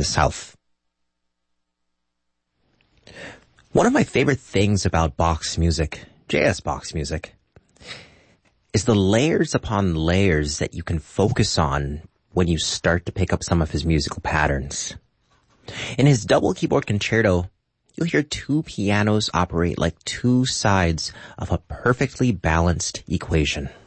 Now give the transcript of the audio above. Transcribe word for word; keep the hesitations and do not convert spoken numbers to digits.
the South. One of my favorite things about Bach's music, J S Bach's music, is the layers upon layers that you can focus on when you start to pick up some of his musical patterns. In his double keyboard concerto, you'll hear two pianos operate like two sides of a perfectly balanced equation.